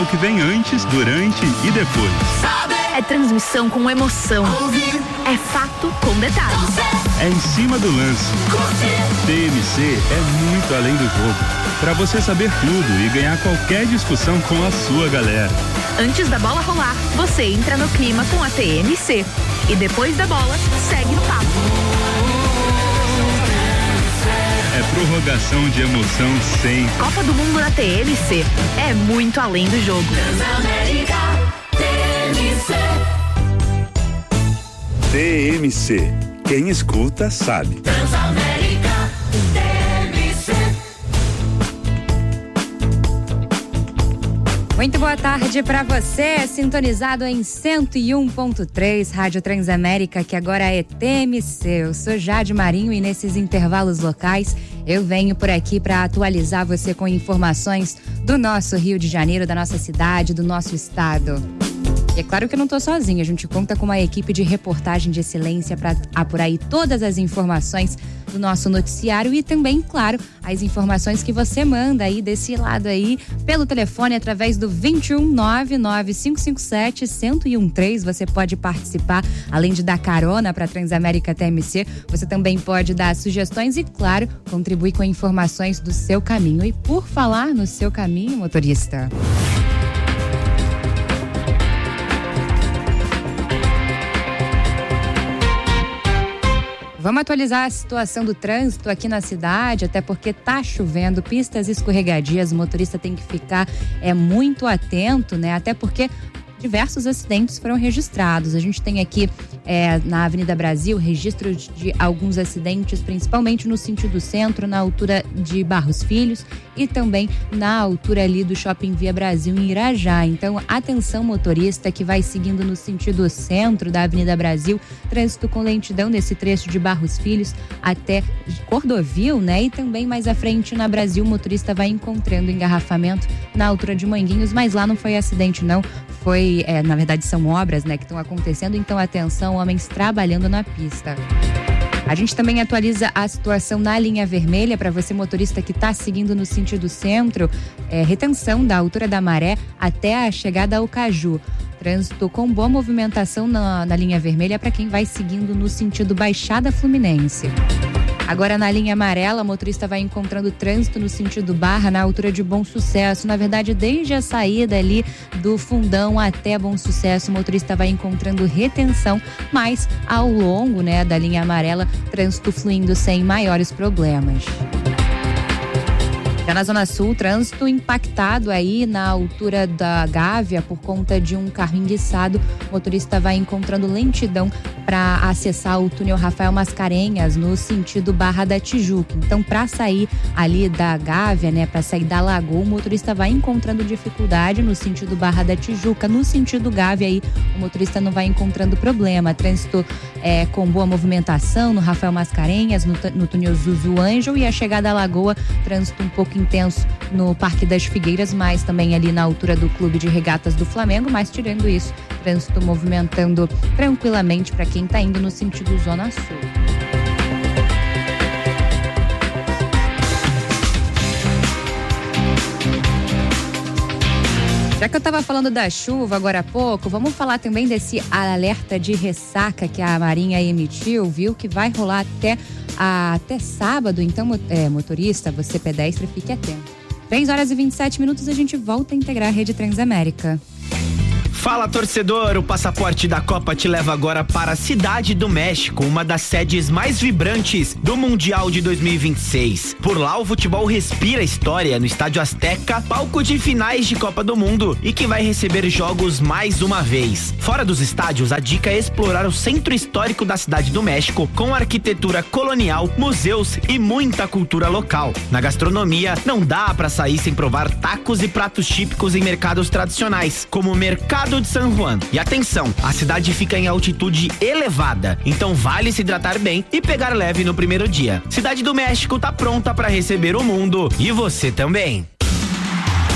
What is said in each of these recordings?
que vem antes, durante e depois. É transmissão com emoção. É fato com detalhes. É em cima do lance. TMC é muito além do jogo. Para você saber tudo e ganhar qualquer discussão com a sua galera. Antes da bola rolar, você entra no clima com a TMC. E depois da bola, segue no papo. É prorrogação de emoção sem. Copa do Mundo na TMC. É muito além do jogo. TMC. Quem escuta sabe. Transamérica TMC. Muito boa tarde para você, sintonizado em 101.3 Rádio Transamérica, que agora é TMC. Eu sou Jade Marinho e nesses intervalos locais eu venho por aqui para atualizar você com informações do nosso Rio de Janeiro, da nossa cidade, do nosso estado. E é claro que eu não estou sozinha, a gente conta com uma equipe de reportagem de excelência para apurar aí todas as informações do nosso noticiário e também, claro, as informações que você manda aí desse lado aí pelo telefone através do 21-99557-1013. Você pode participar, além de dar carona para Transamérica TMC, você também pode dar sugestões e, claro, contribuir com informações do seu caminho. E por falar no seu caminho, motorista, vamos atualizar a situação do trânsito aqui na cidade, até porque tá chovendo, pistas escorregadias, o motorista tem que ficar muito atento, né? Até porque diversos acidentes foram registrados. A gente tem aqui na Avenida Brasil registros de alguns acidentes, principalmente no sentido centro, na altura de Barros Filhos e também na altura ali do Shopping Via Brasil em Irajá. Então, atenção motorista que vai seguindo no sentido centro da Avenida Brasil, trânsito com lentidão nesse trecho de Barros Filhos até Cordovil, né? E também mais à frente na Brasil, o motorista vai encontrando engarrafamento na altura de Manguinhos, mas lá não foi acidente não, foi, na verdade são obras, né, que estão acontecendo, então atenção, homens trabalhando na pista. A gente também atualiza a situação na linha vermelha para você motorista que está seguindo no sentido centro, retenção da altura da Maré até a chegada ao Caju. Trânsito com boa movimentação na linha vermelha para quem vai seguindo no sentido Baixada Fluminense. Agora na linha amarela, o motorista vai encontrando trânsito no sentido Barra, na altura de Bom Sucesso. Na verdade, desde a saída ali do Fundão até Bom Sucesso, o motorista vai encontrando retenção, mas ao longo, né, da linha amarela, trânsito fluindo sem maiores problemas. Já na Zona Sul, trânsito impactado aí na altura da Gávea por conta de um carro enguiçado. O motorista vai encontrando lentidão para acessar o túnel Rafael Mascarenhas no sentido Barra da Tijuca. Então, para sair ali da Gávea, né, para sair da Lagoa, o motorista vai encontrando dificuldade no sentido Barra da Tijuca. No sentido Gávea aí, o motorista não vai encontrando problema. Trânsito com boa movimentação no Rafael Mascarenhas, no túnel Zuzu Ângel, e a chegada à Lagoa, trânsito um pouco intenso no Parque das Figueiras, mas também ali na altura do Clube de Regatas do Flamengo, mas tirando isso, trânsito movimentando tranquilamente para quem está indo no sentido Zona Sul. Já que eu estava falando da chuva agora há pouco, vamos falar também desse alerta de ressaca que a Marinha emitiu, viu? Que vai rolar até sábado. Então, motorista, você pedestre, fique atento. 3h27, a gente volta a integrar a Rede Transamérica. Fala, torcedor! O passaporte da Copa te leva agora para a Cidade do México, uma das sedes mais vibrantes do Mundial de 2026. Por lá, o futebol respira história no Estádio Azteca, palco de finais de Copa do Mundo e que vai receber jogos mais uma vez. Fora dos estádios, a dica é explorar o centro histórico da Cidade do México, com arquitetura colonial, museus e muita cultura local. Na gastronomia, não dá para sair sem provar tacos e pratos típicos em mercados tradicionais, como o Mercado de San Juan. E atenção, a cidade fica em altitude elevada, então vale se hidratar bem e pegar leve no primeiro dia. Cidade do México tá pronta para receber o mundo e você também.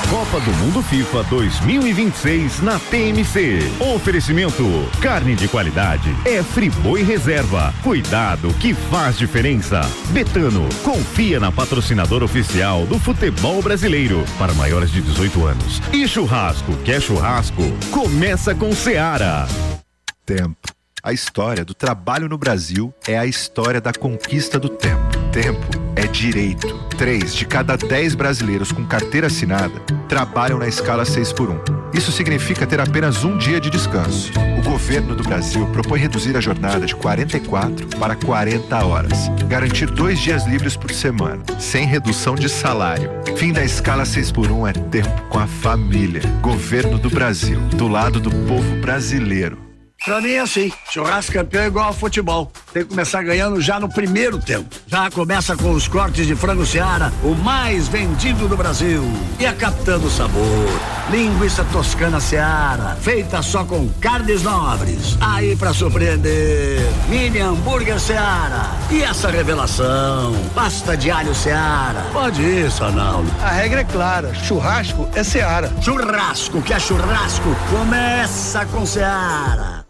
Copa do Mundo FIFA 2026 na TMC. Oferecimento: carne de qualidade é Friboi Reserva. Cuidado que faz diferença. Betano, confia na patrocinadora oficial do futebol brasileiro para maiores de 18 anos. E churrasco, quer churrasco? Começa com Seara. Tempo. A história do trabalho no Brasil é a história da conquista do tempo. Tempo é direito. 3 de cada 10 brasileiros com carteira assinada trabalham na escala 6x1. Isso significa ter apenas um dia de descanso. O governo do Brasil propõe reduzir a jornada de 44 para 40 horas. Garantir 2 dias livres por semana, sem redução de salário. Fim da escala 6x1 é tempo com a família. Governo do Brasil, do lado do povo brasileiro. Pra mim é assim, churrasco campeão é igual ao futebol, tem que começar ganhando já no primeiro tempo. Já começa com os cortes de frango Seara, o mais vendido do Brasil. E a Capitã do Sabor, linguiça toscana Seara, feita só com carnes nobres. Aí pra surpreender, mini hambúrguer Seara. E essa revelação, pasta de alho Seara. Pode ir, Sanaldo. A regra é clara, churrasco é Seara. Churrasco que é churrasco, começa com Seara.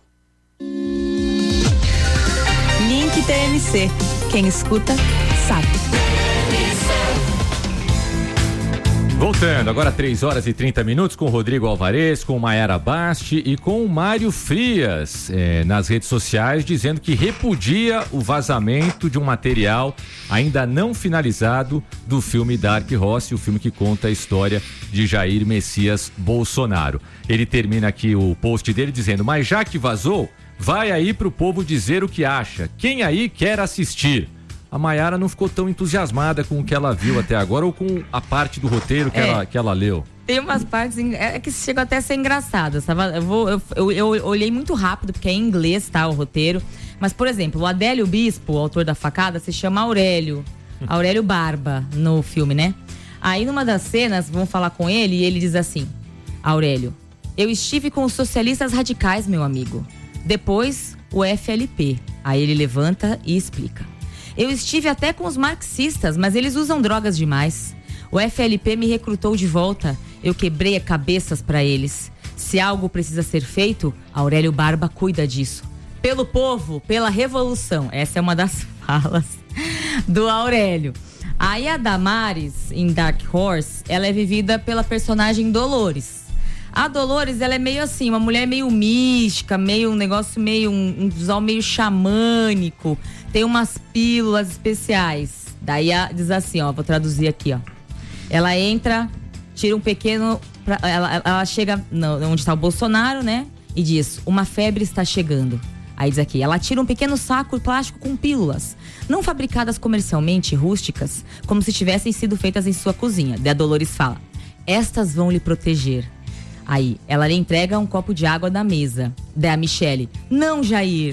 Link TMC. Quem escuta, sabe. Voltando, agora 3h30 com o Rodrigo Alvarez, com Mayara Basti e com o Mário Frias nas redes sociais, dizendo que repudia o vazamento de um material ainda não finalizado do filme Dark Horse, o filme que conta a história de Jair Messias Bolsonaro. Ele termina aqui o post dele dizendo: mas já que vazou, vai aí pro povo dizer o que acha. Quem aí quer assistir? A Mayara não ficou tão entusiasmada com o que ela viu até agora ou com a parte do roteiro que ela leu. Tem umas partes que chegam até a ser engraçadas. Eu olhei muito rápido, porque é em inglês, tá, o roteiro. Mas, por exemplo, o Adélio Bispo, o autor da facada, se chama Aurélio Barba no filme, né? Aí numa das cenas, vão falar com ele e ele diz assim: Aurélio, eu estive com os socialistas radicais, meu amigo. Depois, o FLP. Aí ele levanta e explica: eu estive até com os marxistas, mas eles usam drogas demais. O FLP me recrutou de volta. Eu quebrei cabeças para eles. Se algo precisa ser feito, Aurélio Barba cuida disso. Pelo povo, pela revolução. Essa é uma das falas do Aurélio. Aí a Damares, em Dark Horse, ela é vivida pela personagem Dolores. A Dolores, ela é meio assim, uma mulher meio mística, meio um negócio meio, um visual meio xamânico. Tem umas pílulas especiais. Daí diz assim, ó, vou traduzir aqui, ó. Ela entra, tira um pequeno... Ela chega onde está o Bolsonaro, né? E diz: uma febre está chegando. Aí diz aqui: ela tira um pequeno saco plástico com pílulas, não fabricadas comercialmente, rústicas, como se tivessem sido feitas em sua cozinha. Daí a Dolores fala: estas vão lhe proteger. Aí ela lhe entrega um copo de água da mesa. Daí a Michele: não, Jair.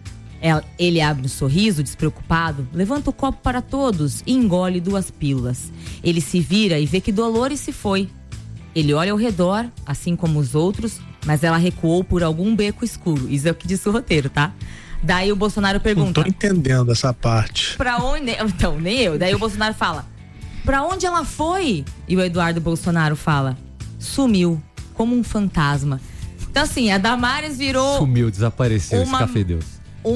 Ele abre um sorriso despreocupado, levanta o copo para todos e engole 2 pílulas. Ele se vira e vê que Dolores se foi. Ele olha ao redor, assim como os outros, mas ela recuou por algum beco escuro. Isso é o que diz o roteiro, tá? Daí o Bolsonaro pergunta: não tô entendendo essa parte. Pra onde? Então, nem eu. Daí o Bolsonaro fala: pra onde ela foi? E o Eduardo Bolsonaro fala: sumiu, como um fantasma. Então assim, a Damares virou... Sumiu, desapareceu, esse cafedeus.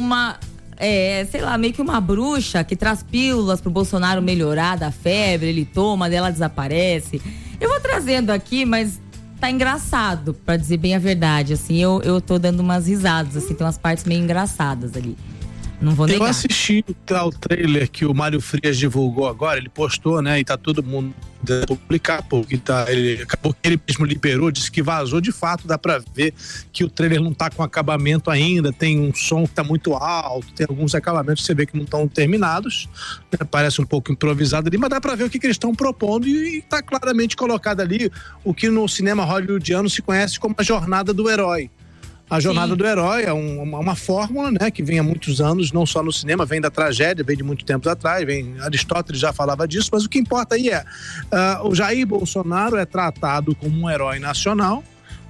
Sei lá, meio que uma bruxa que traz pílulas pro Bolsonaro melhorar da febre, ele toma, dela desaparece. Eu vou trazendo aqui, mas tá engraçado, pra dizer bem a verdade, assim, eu tô dando umas risadas, assim, tem umas partes meio engraçadas ali. Não vou negar. Eu assisti o trailer que o Mário Frias divulgou agora, ele postou, né? E tá todo mundo publicar, porque ele acabou que ele mesmo liberou, disse que vazou de fato, dá pra ver que o trailer não tá com acabamento ainda, tem um som que tá muito alto, tem alguns acabamentos que você vê que não estão terminados, né? Parece um pouco improvisado ali, mas dá pra ver o que eles estão propondo e tá claramente colocado ali o que no cinema hollywoodiano se conhece como a jornada do herói. A jornada do herói é uma fórmula, né, que vem há muitos anos, não só no cinema, vem da tragédia, vem de muito tempo atrás, Aristóteles já falava disso, mas o que importa aí o Jair Bolsonaro é tratado como um herói nacional,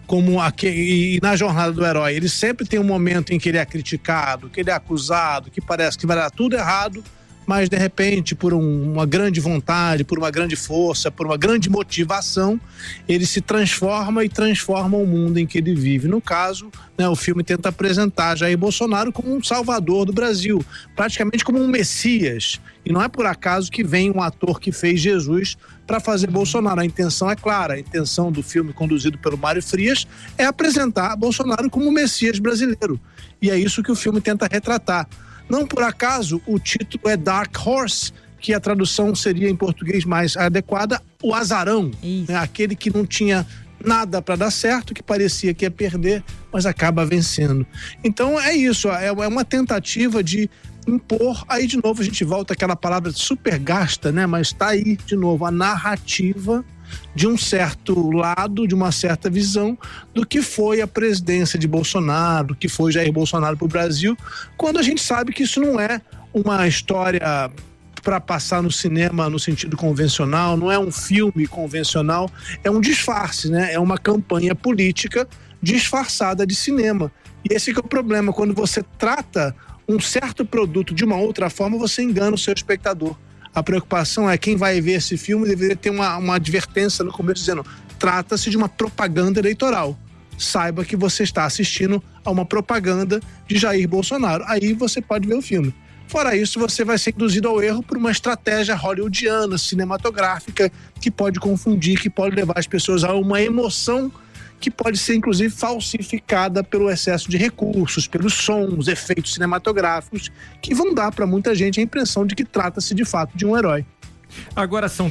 e na jornada do herói ele sempre tem um momento em que ele é criticado, que ele é acusado, que parece que vai dar tudo errado, mas de repente por uma grande vontade, por uma grande força, por uma grande motivação, ele se transforma e transforma o mundo em que ele vive. No caso, né, o filme tenta apresentar Jair Bolsonaro como um salvador do Brasil, praticamente como um messias. E não é por acaso que vem um ator que fez Jesus para fazer Bolsonaro. A intenção é clara, a intenção do filme conduzido pelo Mário Frias é apresentar Bolsonaro como o messias brasileiro. E é isso que o filme tenta retratar. Não por acaso o título é Dark Horse, que a tradução seria em português mais adequada, o azarão, né? Aquele que não tinha nada para dar certo, que parecia que ia perder, mas acaba vencendo. Então é isso, é uma tentativa de impor, aí de novo a gente volta àquela palavra super gasta, né? Mas tá aí de novo a narrativa de um certo lado, de uma certa visão do que foi a presidência de Bolsonaro, do que foi Jair Bolsonaro para o Brasil, quando a gente sabe que isso não é uma história para passar no cinema no sentido convencional, não é um filme convencional, é um disfarce, né? É uma campanha política disfarçada de cinema. E esse que é o problema, quando você trata um certo produto de uma outra forma, você engana o seu espectador. A preocupação é quem vai ver esse filme deveria ter uma advertência no começo dizendo: trata-se de uma propaganda eleitoral. Saiba que você está assistindo a uma propaganda de Jair Bolsonaro. Aí você pode ver o filme. Fora isso, você vai ser induzido ao erro por uma estratégia hollywoodiana, cinematográfica, que pode confundir, que pode levar as pessoas a uma emoção que pode ser, inclusive, falsificada pelo excesso de recursos, pelos sons, efeitos cinematográficos, que vão dar para muita gente a impressão de que trata-se, de fato, de um herói. Agora são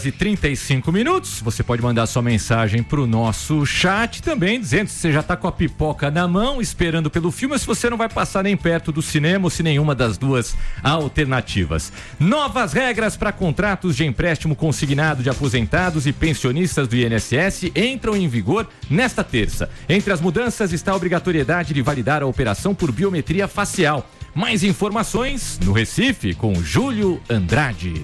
3h35. Você pode mandar sua mensagem pro nosso chat também, dizendo se você já tá com a pipoca na mão, esperando pelo filme, ou se você não vai passar nem perto do cinema, ou se nenhuma das duas alternativas. Novas regras para contratos de empréstimo consignado de aposentados e pensionistas do INSS entram em vigor nesta terça. Entre as mudanças está a obrigatoriedade de validar a operação por biometria facial. Mais informações no Recife com Júlio Andrade.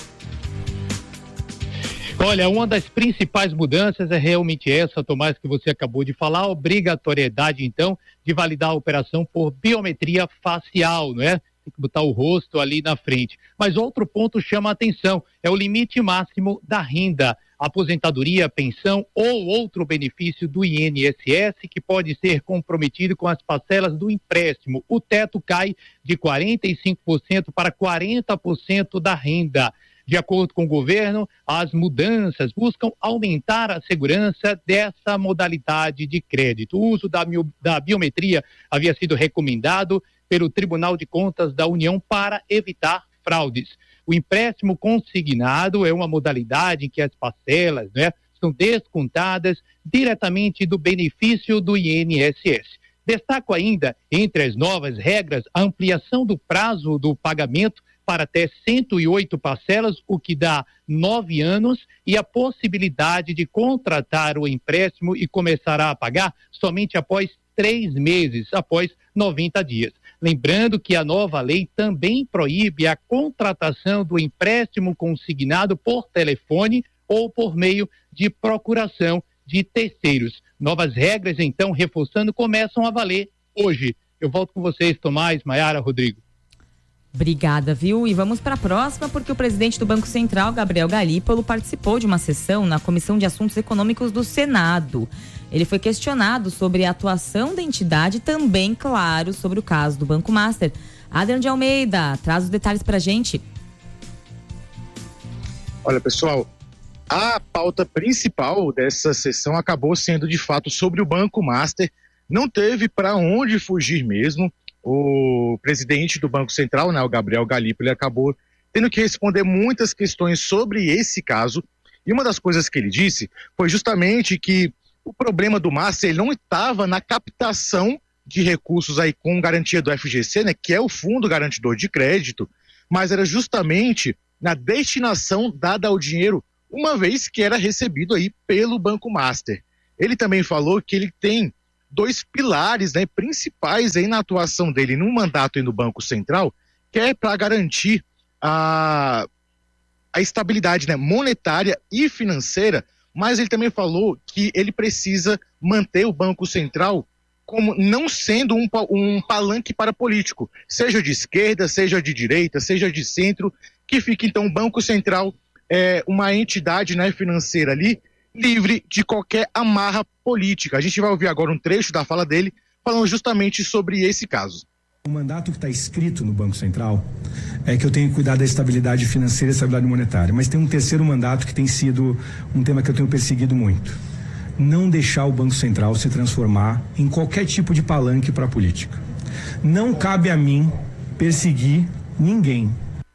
Olha, uma das principais mudanças é realmente essa, Tomás, que você acabou de falar, a obrigatoriedade, então, de validar a operação por biometria facial, não é? Tem que botar o rosto ali na frente. Mas outro ponto chama a atenção, é o limite máximo da renda, aposentadoria, pensão ou outro benefício do INSS que pode ser comprometido com as parcelas do empréstimo. O teto cai de 45% para 40% da renda. De acordo com o governo, as mudanças buscam aumentar a segurança dessa modalidade de crédito. O uso da biometria havia sido recomendado pelo Tribunal de Contas da União para evitar fraudes. O empréstimo consignado é uma modalidade em que as parcelas, né, são descontadas diretamente do benefício do INSS. Destaco ainda, entre as novas regras, a ampliação do prazo do pagamento para até 108 parcelas, o que dá 9 anos, e a possibilidade de contratar o empréstimo e começar a pagar somente após 3 meses, após 90 dias. Lembrando que a nova lei também proíbe a contratação do empréstimo consignado por telefone ou por meio de procuração de terceiros. Novas regras, então, reforçando, começam a valer hoje. Eu volto com vocês, Tomás, Maiara, Rodrigo. Obrigada, viu? E vamos para a próxima, porque o presidente do Banco Central, Gabriel Galípolo, participou de uma sessão na Comissão de Assuntos Econômicos do Senado. Ele foi questionado sobre a atuação da entidade e também, claro, sobre o caso do Banco Master. Adriano de Almeida, traz os detalhes para a gente. Olha, pessoal, a pauta principal dessa sessão acabou sendo, de fato, sobre o Banco Master. Não teve para onde fugir mesmo. O presidente do Banco Central, né, o Gabriel Galípolo, ele acabou tendo que responder muitas questões sobre esse caso. E uma das coisas que ele disse foi justamente que o problema do Master ele não estava na captação de recursos aí com garantia do FGC, né, que é o Fundo Garantidor de Crédito, mas era justamente na destinação dada ao dinheiro, uma vez que era recebido aí pelo Banco Master. Ele também falou que ele tem 2 pilares, né, principais aí na atuação dele no mandato aí no Banco Central, que é para garantir a estabilidade, né, monetária e financeira, mas ele também falou que ele precisa manter o Banco Central como não sendo um palanque para político, seja de esquerda, seja de direita, seja de centro, que fica então o Banco Central uma entidade, né, financeira ali, livre de qualquer amarra política. A gente vai ouvir agora um trecho da fala dele, falando justamente sobre esse caso. O mandato que está escrito no Banco Central é que eu tenho que cuidar da estabilidade financeira e estabilidade monetária, mas tem um terceiro mandato que tem sido um tema que eu tenho perseguido muito. Não deixar o Banco Central se transformar em qualquer tipo de palanque para a política. Não cabe a mim perseguir ninguém.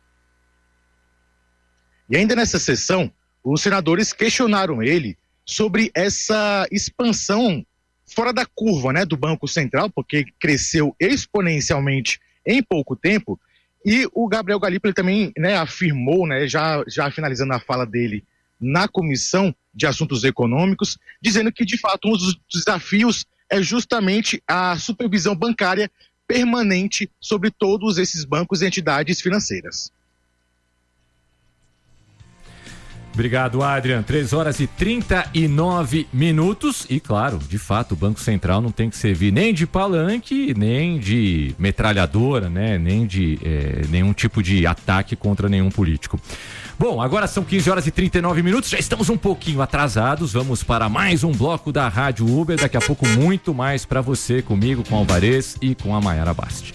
E ainda nessa sessão, os senadores questionaram ele sobre essa expansão fora da curva, né, do Banco Central, porque cresceu exponencialmente em pouco tempo, e o Gabriel Galípolo também, né, afirmou, né, já finalizando a fala dele na Comissão de Assuntos Econômicos, dizendo que, de fato, um dos desafios é justamente a supervisão bancária permanente sobre todos esses bancos e entidades financeiras. Obrigado, Adrian. 3h39. E, claro, de fato, o Banco Central não tem que servir nem de palanque, nem de metralhadora, né? Nem de nenhum tipo de ataque contra nenhum político. Bom, agora são 15h39. Já estamos um pouquinho atrasados. Vamos para mais um bloco da Rádio Uber. Daqui a pouco, muito mais para você, comigo, com o Alvarez e com a Mayara Basti.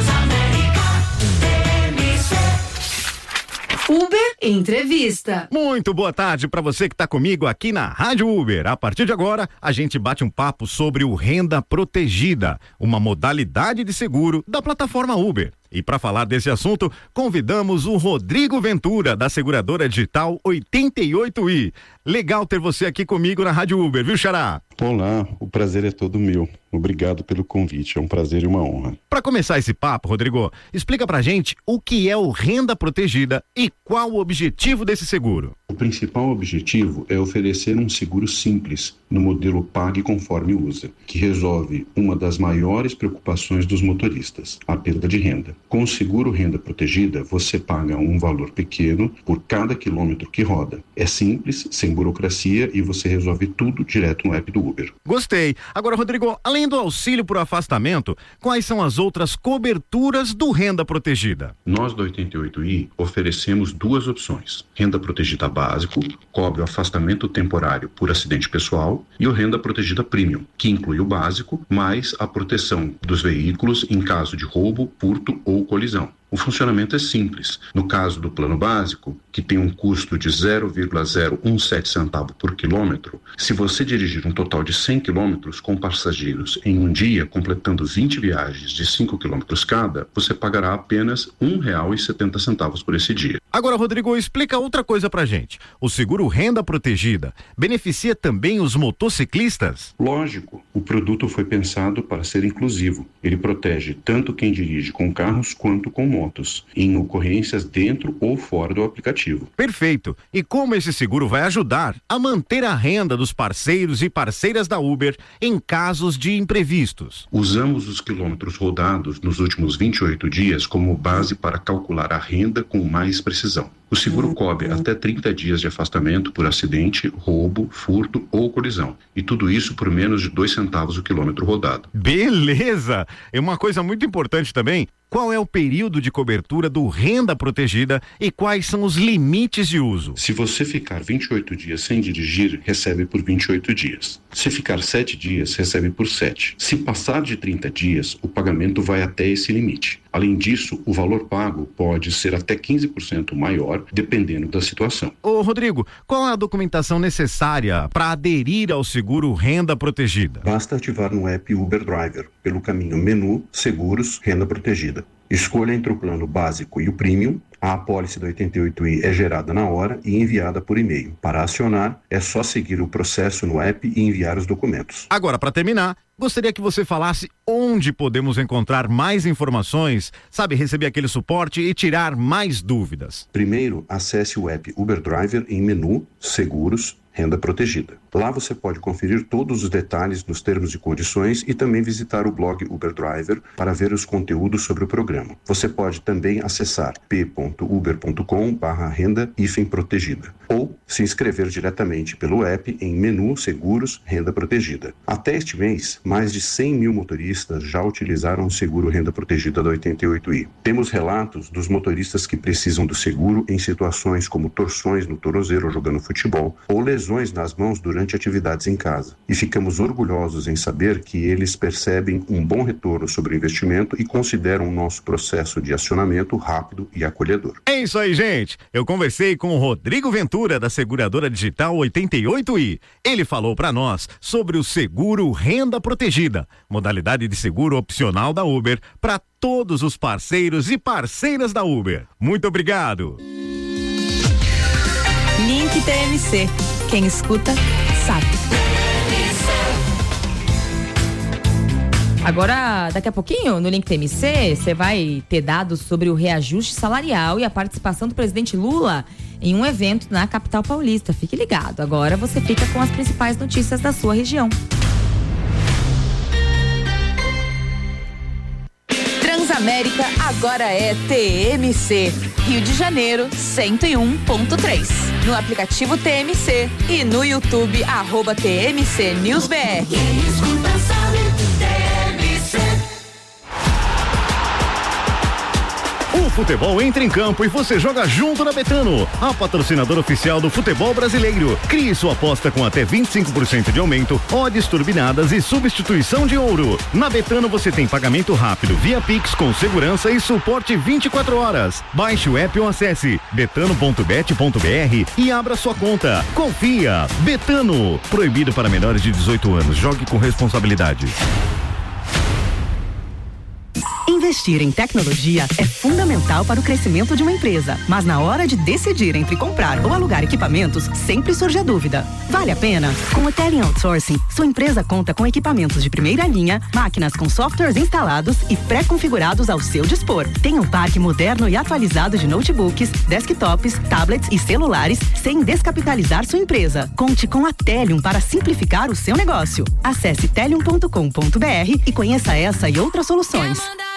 Uber Entrevista. Muito boa tarde para você que está comigo aqui na Rádio Uber. A partir de agora, a gente bate um papo sobre o Renda Protegida, uma modalidade de seguro da plataforma Uber. E para falar desse assunto, convidamos o Rodrigo Ventura, da seguradora digital 88i. Legal ter você aqui comigo na Rádio Uber, viu, Xará? Olá, o prazer é todo meu. Obrigado pelo convite, é um prazer e uma honra. Para começar esse papo, Rodrigo, explica pra gente o que é o Renda Protegida e qual o objetivo desse seguro. O principal objetivo é oferecer um seguro simples, no modelo Pague Conforme Usa, que resolve uma das maiores preocupações dos motoristas, a perda de renda. Com o seguro Renda Protegida, você paga um valor pequeno por cada quilômetro que roda. É simples, sem burocracia e você resolve tudo direto no app do Uber. Gostei. Agora, Rodrigo, além do auxílio por afastamento, quais são as outras coberturas do Renda Protegida? Nós do 88i oferecemos duas opções. Renda Protegida Básico, cobre o afastamento temporário por acidente pessoal, e o Renda Protegida Premium, que inclui o básico, mais a proteção dos veículos em caso de roubo, furto ou colisão. O funcionamento é simples. No caso do plano básico, que tem um custo de 0,017 centavo por quilômetro, se você dirigir um total de 100 quilômetros com passageiros em um dia, completando 20 viagens de 5 quilômetros cada, você pagará apenas R$1,70 por esse dia. Agora, Rodrigo, explica outra coisa pra gente. O seguro Renda Protegida beneficia também os motociclistas? Lógico. O produto foi pensado para ser inclusivo. Ele protege tanto quem dirige com carros quanto com motos, em ocorrências dentro ou fora do aplicativo. Perfeito. E como esse seguro vai ajudar a manter a renda dos parceiros e parceiras da Uber em casos de imprevistos? Usamos os quilômetros rodados nos últimos 28 dias como base para calcular a renda com mais precisão. O seguro cobre até 30 dias de afastamento por acidente, roubo, furto ou colisão. E tudo isso por menos de 2 centavos o quilômetro rodado. Beleza! E uma coisa muito importante também, qual é o período de cobertura do Renda Protegida e quais são os limites de uso? Se você ficar 28 dias sem dirigir, recebe por 28 dias. Se ficar 7 dias, recebe por 7. Se passar de 30 dias, o pagamento vai até esse limite. Além disso, o valor pago pode ser até 15% maior, dependendo da situação. Ô Rodrigo, qual é a documentação necessária para aderir ao seguro Renda Protegida? Basta ativar no app Uber Driver, pelo caminho Menu, Seguros, Renda Protegida. Escolha entre o plano básico e o premium. A apólice do 88i é gerada na hora e enviada por e-mail. Para acionar, é só seguir o processo no app e enviar os documentos. Agora, para terminar, gostaria que você falasse onde podemos encontrar mais informações, sabe, receber aquele suporte e tirar mais dúvidas. Primeiro, acesse o app Uber Driver em Menu, Seguros, Renda Protegida. Lá você pode conferir todos os detalhes dos termos e condições e também visitar o blog Uber Driver para ver os conteúdos sobre o programa. Você pode também acessar p.uber.com/renda-protegida ou se inscrever diretamente pelo app em menu Seguros Renda Protegida. Até este mês, mais de 100 mil motoristas já utilizaram o seguro Renda Protegida da 88i. Temos relatos dos motoristas que precisam do seguro em situações como torções no tornozelo jogando futebol ou lesões nas mãos durante atividades em casa. E ficamos orgulhosos em saber que eles percebem um bom retorno sobre o investimento e consideram o nosso processo de acionamento rápido e acolhedor. É isso aí, gente. Eu conversei com o Rodrigo Ventura, da seguradora digital 88i. Ele falou para nós sobre o seguro Renda Protegida, modalidade de seguro opcional da Uber para todos os parceiros e parceiras da Uber. Muito obrigado. Link TMC. Quem escuta, sabe. Agora, daqui a pouquinho, no Link TMC, você vai ter dados sobre o reajuste salarial e a participação do presidente Lula em um evento na capital paulista. Fique ligado. Agora você fica com as principais notícias da sua região. Transamérica agora é TMC. Rio de Janeiro, 101.3. No aplicativo TMC e no YouTube, @TMC News BR. Quem escuta sabe, TMC. O futebol entra em campo e você joga junto na Betano, a patrocinadora oficial do futebol brasileiro. Crie sua aposta com até 25% de aumento, odds turbinadas e substituição de ouro. Na Betano você tem pagamento rápido via Pix com segurança e suporte 24 horas. Baixe o app ou acesse betano.bet.br e abra sua conta. Confia. Betano. Proibido para menores de 18 anos. Jogue com responsabilidade. Investir em tecnologia é fundamental para o crescimento de uma empresa, mas na hora de decidir entre comprar ou alugar equipamentos, sempre surge a dúvida. Vale a pena? Com o Tele Outsourcing, sua empresa conta com equipamentos de primeira linha, máquinas com softwares instalados e pré-configurados ao seu dispor. Tem um parque moderno e atualizado de notebooks, desktops, tablets e celulares, sem descapitalizar sua empresa. Conte com a Telium para simplificar o seu negócio. Acesse telium.com.br e conheça essa e outras soluções.